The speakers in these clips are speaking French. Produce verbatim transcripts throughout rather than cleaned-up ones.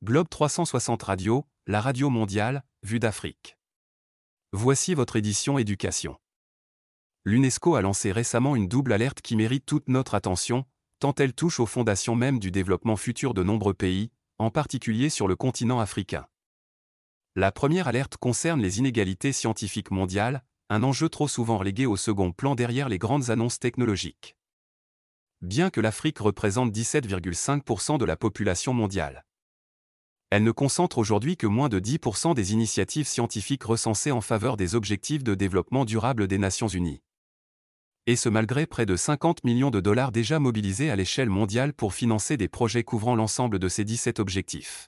Globe trois cent soixante Radio, la radio mondiale, vue d'Afrique. Voici votre édition éducation. L'UNESCO a lancé récemment une double alerte qui mérite toute notre attention, tant elle touche aux fondations même du développement futur de nombreux pays, en particulier sur le continent africain. La première alerte concerne les inégalités scientifiques mondiales, un enjeu trop souvent relégué au second plan derrière les grandes annonces technologiques. Bien que l'Afrique représente dix-sept virgule cinq pour cent de la population mondiale, elle ne concentre aujourd'hui que moins de dix pour cent des initiatives scientifiques recensées en faveur des objectifs de développement durable des Nations Unies. Et ce malgré près de cinquante millions de dollars déjà mobilisés à l'échelle mondiale pour financer des projets couvrant l'ensemble de ces dix-sept objectifs.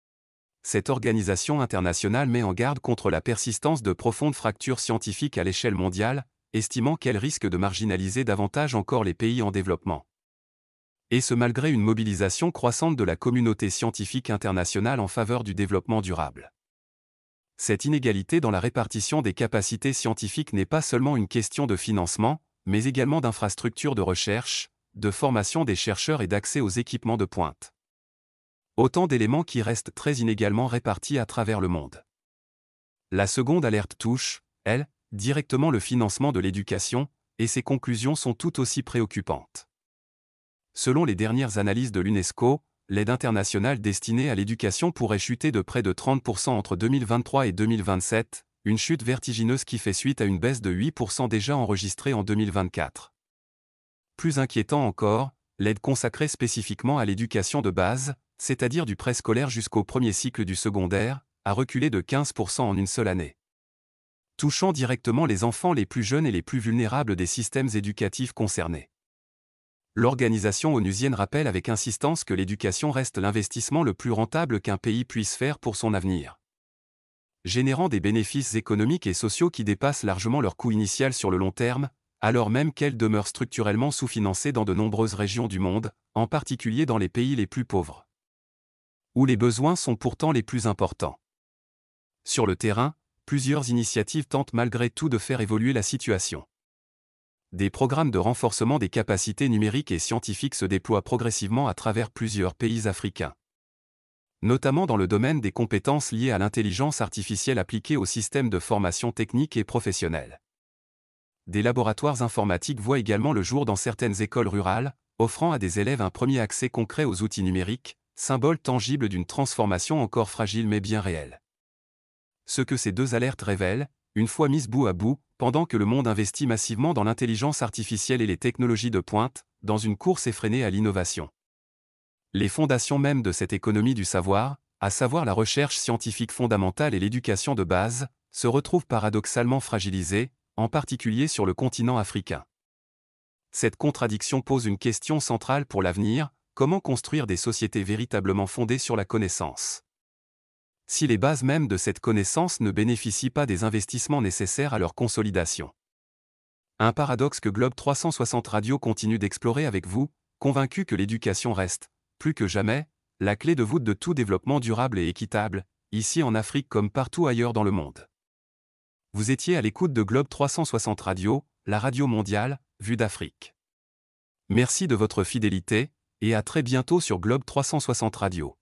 Cette organisation internationale met en garde contre la persistance de profondes fractures scientifiques à l'échelle mondiale, estimant qu'elles risquent de marginaliser davantage encore les pays en développement. Et ce malgré une mobilisation croissante de la communauté scientifique internationale en faveur du développement durable. Cette inégalité dans la répartition des capacités scientifiques n'est pas seulement une question de financement, mais également d'infrastructures de recherche, de formation des chercheurs et d'accès aux équipements de pointe. Autant d'éléments qui restent très inégalement répartis à travers le monde. La seconde alerte touche, elle, directement le financement de l'éducation, et ses conclusions sont tout aussi préoccupantes. Selon les dernières analyses de l'UNESCO, l'aide internationale destinée à l'éducation pourrait chuter de près de trente pour cent entre deux mille vingt-trois et deux mille vingt-sept, une chute vertigineuse qui fait suite à une baisse de huit pour cent déjà enregistrée en deux mille vingt-quatre. Plus inquiétant encore, l'aide consacrée spécifiquement à l'éducation de base, c'est-à-dire du préscolaire jusqu'au premier cycle du secondaire, a reculé de quinze pour cent en une seule année. Touchant directement les enfants les plus jeunes et les plus vulnérables des systèmes éducatifs concernés. L'organisation onusienne rappelle avec insistance que l'éducation reste l'investissement le plus rentable qu'un pays puisse faire pour son avenir. Générant des bénéfices économiques et sociaux qui dépassent largement leur coût initial sur le long terme, alors même qu'elle demeure structurellement sous-financée dans de nombreuses régions du monde, en particulier dans les pays les plus pauvres, où les besoins sont pourtant les plus importants. Sur le terrain, plusieurs initiatives tentent malgré tout de faire évoluer la situation. Des programmes de renforcement des capacités numériques et scientifiques se déploient progressivement à travers plusieurs pays africains. Notamment dans le domaine des compétences liées à l'intelligence artificielle appliquée aux systèmes de formation technique et professionnelle. Des laboratoires informatiques voient également le jour dans certaines écoles rurales, offrant à des élèves un premier accès concret aux outils numériques, symbole tangible d'une transformation encore fragile mais bien réelle. Ce que ces deux alertes révèlent, une fois mises bout à bout, pendant que le monde investit massivement dans l'intelligence artificielle et les technologies de pointe, dans une course effrénée à l'innovation. Les fondations mêmes de cette économie du savoir, à savoir la recherche scientifique fondamentale et l'éducation de base, se retrouvent paradoxalement fragilisées, en particulier sur le continent africain. Cette contradiction pose une question centrale pour l'avenir: comment construire des sociétés véritablement fondées sur la connaissance ? Si les bases mêmes de cette connaissance ne bénéficient pas des investissements nécessaires à leur consolidation. Un paradoxe que Globe trois cent soixante Radio continue d'explorer avec vous, convaincu que l'éducation reste, plus que jamais, la clé de voûte de tout développement durable et équitable, ici en Afrique comme partout ailleurs dans le monde. Vous étiez à l'écoute de Globe trois cent soixante Radio, la radio mondiale, vue d'Afrique. Merci de votre fidélité, et à très bientôt sur Globe trois cent soixante Radio.